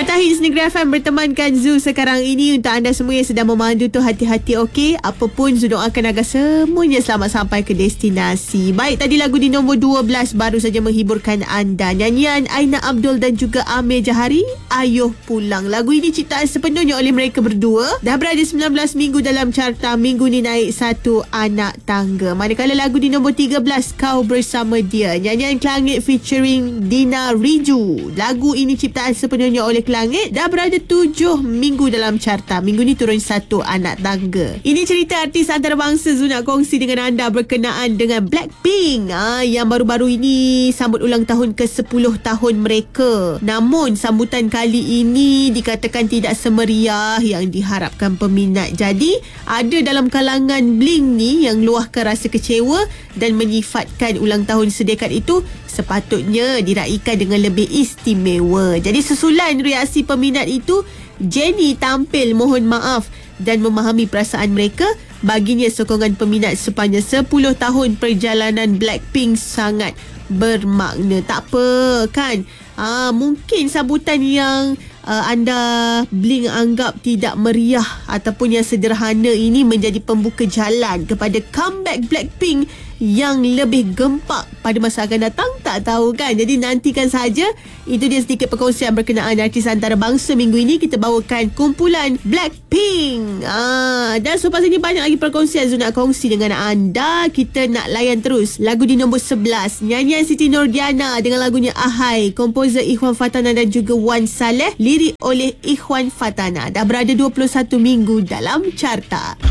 Carta Hits Negeri FM bertemankan Zu sekarang ini. Untuk anda semua yang sedang memandu tu, hati-hati okey. Apapun Zu doakan agar semuanya selamat sampai ke destinasi. Baik, tadi lagu di nombor 12 baru saja menghiburkan anda. Nyanyian Aina Abdul dan juga Amir Jahari, Ayuh Pulang. Lagu ini ciptaan sepenuhnya oleh mereka berdua. Dah berada 19 minggu dalam carta. Minggu ni naik 1 anak tangga. Manakala lagu di nombor 13, Kau Bersama Dia, nyanyian Kelangit featuring Dina Riju. Lagu ini ciptaan sepenuhnya oleh Kelangit. Dah berada 7 minggu dalam carta. Minggu ni turun 1 anak tangga. Ini cerita artis antarabangsa Zu nak kongsi dengan anda berkenaan dengan Blackpink, yang baru-baru ini sambut ulang tahun ke-10 tahun mereka. Namun sambutan kali ini dikatakan tidak semeriah yang diharapkan peminat. Jadi ada dalam kalangan Blink ni yang luahkan rasa kecewa dan menyifatkan ulang tahun sedekat itu sepatutnya diraikan dengan lebih istimewa. Jadi susulan reaksi peminat itu, Jennie tampil mohon maaf dan memahami perasaan mereka. Baginya sokongan peminat sepanjang 10 tahun perjalanan Blackpink sangat bermakna. Tak apa kan? Mungkin sambutan yang anda Blink anggap tidak meriah ataupun yang sederhana ini menjadi pembuka jalan kepada comeback Blackpink yang lebih gempak pada masa akan datang. Tak tahu kan. Jadi nantikan saja. Itu dia sedikit perkongsian berkenaan artis antarabangsa minggu ini. Kita bawakan kumpulan Blackpink. Dan selepas ini banyak lagi perkongsian Zul nak kongsi dengan anda. Kita nak layan terus lagu di nombor 11, nyanyian Siti Nordiana dengan lagunya Ahai, komposer Ikhwan Fatana dan juga Wan Saleh, lirik oleh Ikhwan Fatana. Dah berada 21 minggu dalam carta.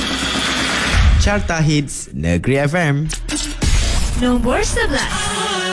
Carta Hits Negeri FM. Nombor 11.